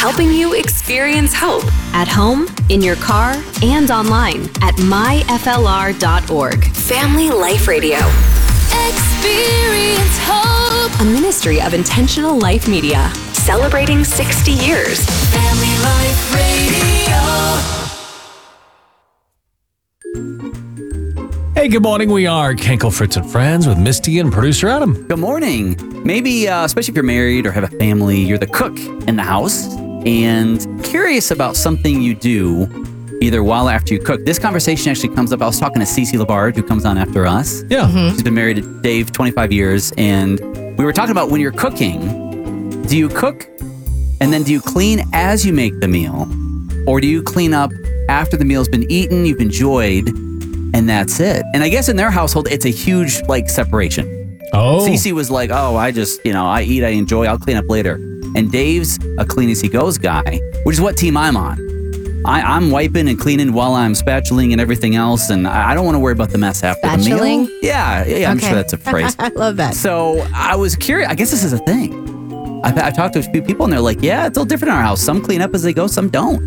helping you experience hope at home, in your car, and online at myflr.org. Family Life Radio. Experience hope. A ministry of Intentional Life Media. Celebrating 60 years. Family Life Radio. Hey, good morning. We are Kenkel, Fritz, and Friends with Misty and producer Adam. Good morning. Maybe, especially if you're married or have a family, you're the cook in the house and curious about something you do either while or after you cook. This conversation actually comes up. I was talking to Cece Labard, who comes on after us. Yeah. Mm-hmm. She's been married to Dave 25 years. And we were talking about when you're cooking, do you cook and then do you clean as you make the meal? Or do you clean up after the meal's been eaten, you've enjoyed, and that's it? And I guess in their household, it's a huge, separation. Oh. Cece was like, I just, I eat, I enjoy, I'll clean up later. And Dave's a clean as he goes guy, which is what team I'm on. I'm wiping and cleaning while I'm spatulaing and everything else, and I don't want to worry about the mess after the meal. Yeah, I'm sure that's a phrase. I love that. So I was curious. I guess this is a thing. I've talked to a few people, and they're like, yeah, it's all different in our house. Some clean up as they go, some don't.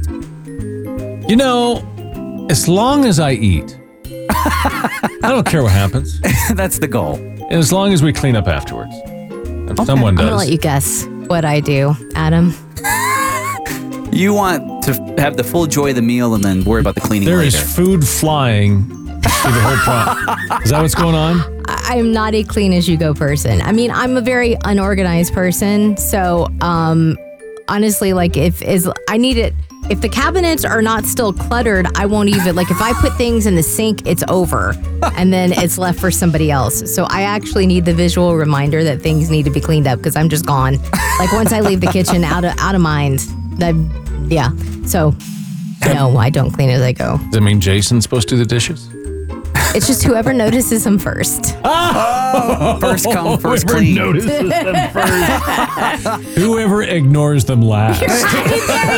As long as I eat, I don't care what happens. That's the goal. And as long as we clean up afterwards. If someone does. I'm going to let you guess what I do, Adam. You want to have the full joy of the meal and then worry about the cleaning later. There is food flying through the whole process. Is that what's going on? I'm not a clean as you go person. I mean, I'm a very unorganized person. So, honestly, if the cabinets are not still cluttered, I won't even, if I put things in the sink, it's over. And then it's left for somebody else. So I actually need the visual reminder that things need to be cleaned up because I'm just gone. Once I leave the kitchen, out of mind. So, no, I don't clean as I go. Does that mean Jason's supposed to do the dishes? It's just whoever notices them first. First come, first clean. Whoever notices them first. Whoever ignores them last. There